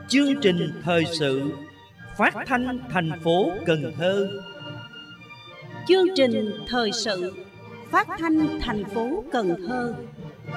Chương trình thời sự phát thanh thành phố Cần Thơ. Chương trình thời sự phát thanh thành phố Cần Thơ.